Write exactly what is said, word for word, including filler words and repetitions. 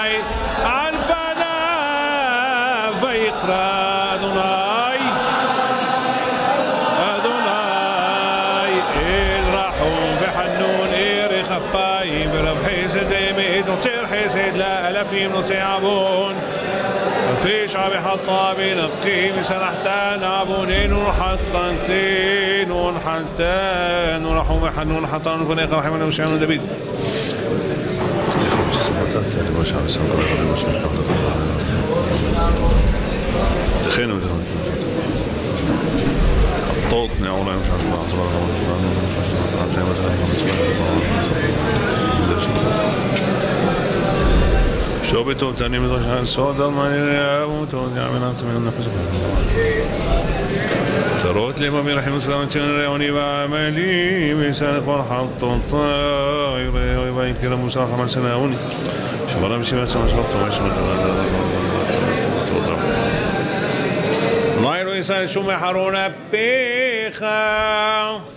על פניו ויקרא אדוני אדוני אל רחום וחנון ערך אפיים ורב חסד אמת נוצר חסד לאלפים נושא עוון في شعب حطاب نقي مسرحتان عبونين حطانتين ونحتان ورحوم حنون حطان فنيق رحمنا وشعون دبيد تخينوا طوط نعونا شو بتوب تاني مدرش عن الصوت الماني يا موتون يا من أنت من النفس سروت لي ما بيرحم السلام تشنر يوني بعملي بيسان فرحة طاير ويبين كرا موسى حمد سناوني شبرا مشي ما سمع شبرت ما يسمع الله يروي سان شو محرونا بيخا